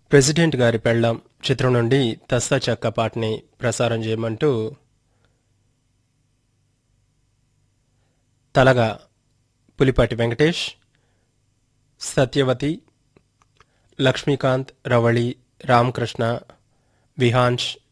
president గారి పెళ్ళాం చిత్రం నుండి తస్సా చక్క పాటని ప్రసారం చేయమంటూ తలగా పులిపాటి వెంకటేష్, సత్యవతి, లక్ష్మీకాంత్, రవళి, రామకృష్ణ, విహాన్ష్,